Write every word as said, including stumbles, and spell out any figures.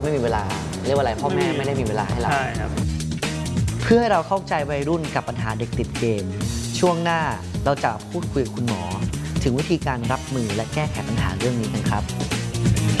ไม่มีเวลาเรียกว่าอะไรพ่อแม่ไม่ได้มีเวลาให้เราใช่ครับเพื่อให้เราเข้าใจวัยรุ่นกับปัญหาเด็กติดเกมช่วงหน้าเราจะพูดคุยกับคุณหมอถึงวิธีการรับมือและแก้ไขปัญหาเรื่องนี้กันครับ